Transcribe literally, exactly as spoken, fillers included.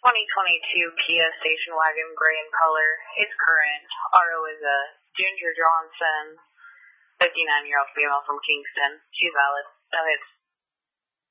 twenty twenty-two Kia station wagon, gray in color. It's current. R O is a Ginger Johnson, fifty-nine-year-old female from Kingston. She's valid. No hits.